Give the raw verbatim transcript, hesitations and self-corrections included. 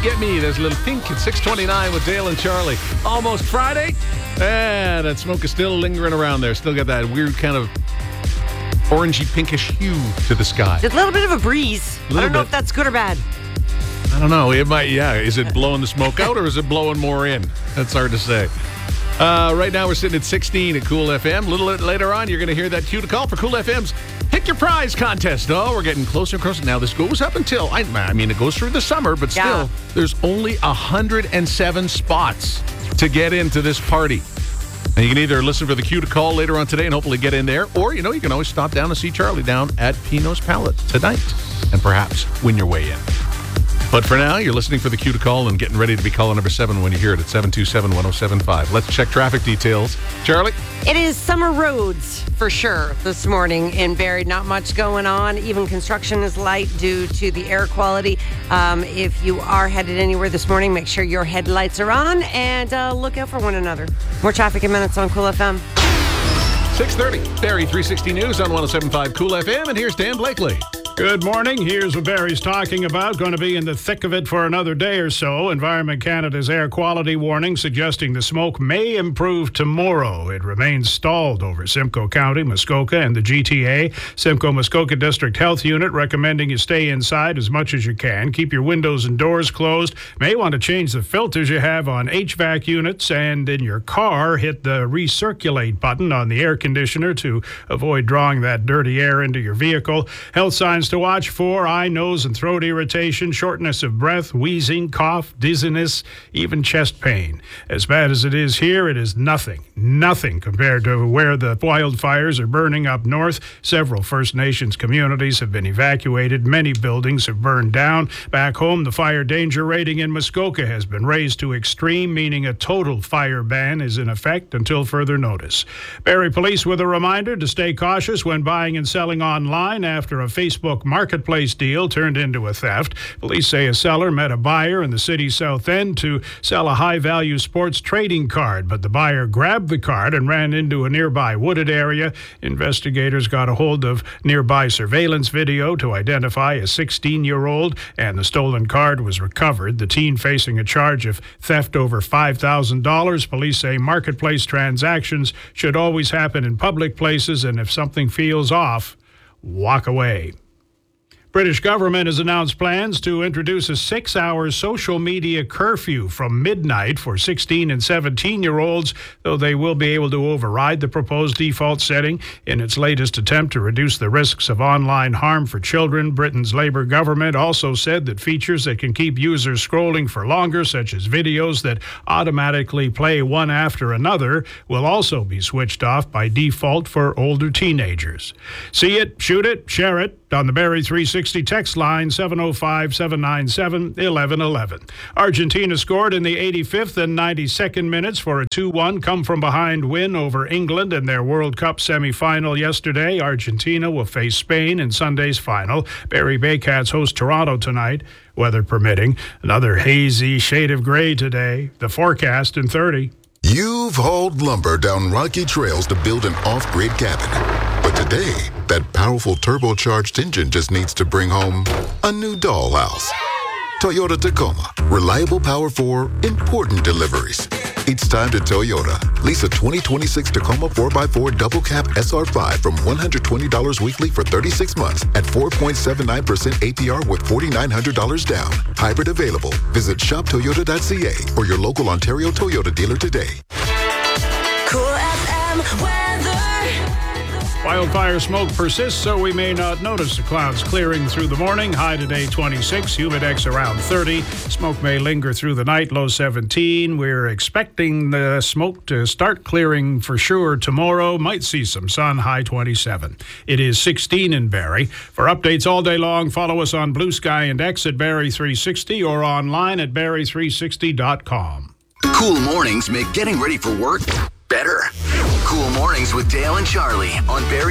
Get Me. There's a little pink at six twenty-nine with Dale and Charlie. Almost Friday. And that smoke is still lingering around there. Still got that weird kind of orangey pinkish hue to the sky. Just a little bit of a breeze. I don't know bit. if that's good or bad. I don't know. It might, yeah. Is it blowing the smoke out or is it blowing more in? That's hard to say. Uh, right now we're sitting at sixteen at Cool F M. A little bit later on, you're going to hear that cue to call for Cool F M's Pick Your Prize contest. Oh, we're getting closer and closer. Now, this goes up until, I, I mean, it goes through the summer, but still, Yeah. there's only one hundred seven spots to get into this party. And you can either listen for the cue to call later on today and hopefully get in there, or, you know, you can always stop down and see Charlie down at Pino's Palette tonight and perhaps win your way in. But for now, you're listening for the cue to call and getting ready to be caller number seven when you hear it at seven two seven, one oh seven five. Let's check traffic details. Charlie? It is summer roads for sure this morning in Barrie. Not much going on. Even construction is light due to the air quality. Um, if you are headed anywhere this morning, make sure your headlights are on and uh, look out for one another. More traffic in minutes on Cool F M. six thirty, Barrie three sixty News on one oh seven point five Cool F M, and here's Dan Blakely. Good morning. Here's what Barry's talking about. Going to be in the thick of it for another day or so. Environment Canada's air quality warning suggesting the smoke may improve tomorrow. It remains stalled over Simcoe County, Muskoka, and the G T A. Simcoe Muskoka District Health Unit recommending you stay inside as much as you can. Keep your windows and doors closed. May want to change the filters you have on H V A C units, and in your car, hit the recirculate button on the air conditioner to avoid drawing that dirty air into your vehicle. Health signs to watch for: eye, nose, and throat irritation, shortness of breath, wheezing, cough, dizziness, even chest pain. As bad as it is here, it is nothing, nothing compared to where the wildfires are burning up north. Several First Nations communities have been evacuated. Many buildings have burned down. Back home, the fire danger rating in Muskoka has been raised to extreme, meaning a total fire ban is in effect until further notice. Barrie Police with a reminder to stay cautious when buying and selling online after a Facebook marketplace deal turned into a theft. Police say a seller met a buyer in the city's south end to sell a high-value sports trading card, but the buyer grabbed the card and ran into a nearby wooded area. Investigators got a hold of nearby surveillance video to identify a sixteen-year-old, and the stolen card was recovered. The teen facing a charge of theft over five thousand dollars. Police say marketplace transactions should always happen in public places, and if something feels off, walk away. British government has announced plans to introduce a six-hour social media curfew from midnight for sixteen and seventeen-year-olds, though they will be able to override the proposed default setting. In its latest attempt to reduce the risks of online harm for children, Britain's Labour government also said that features that can keep users scrolling for longer, such as videos that automatically play one after another, will also be switched off by default for older teenagers. See it, shoot it, share it on the Barrie three sixty text line seven oh five, seven nine seven, one one one one. Argentina scored in the eighty-fifth and ninety-second minutes for a two one come-from-behind win over England in their World Cup semi-final yesterday. Argentina will face Spain in Sunday's final. Barrie Baycats host Toronto tonight, weather permitting. Another hazy shade of gray today. The forecast in thirty. You've hauled lumber down rocky trails to build an off-grid cabin. But today, that powerful turbocharged engine just needs to bring home a new dollhouse. Toyota Tacoma. Reliable power for important deliveries. It's time to Toyota. Lease a twenty twenty-six Tacoma four by four double cab S R five from one hundred twenty dollars weekly for thirty-six months at four point seven nine percent A P R with four thousand nine hundred dollars down. Hybrid available. Visit shop toyota dot c a or your local Ontario Toyota dealer today. Cool F M weather. Wildfire smoke persists, so we may not notice the clouds clearing through the morning. High today twenty-six, humidex around thirty. Smoke may linger through the night, low seventeen. We're expecting the smoke to start clearing for sure tomorrow. Might see some sun, high twenty-seven. It is sixteen in Barrie. For updates all day long, follow us on Blue Sky and X at Barrie three sixty or online at barrie three sixty dot com. Cool mornings make getting ready for work better. Cool mornings with Dale and Charlie on Barrie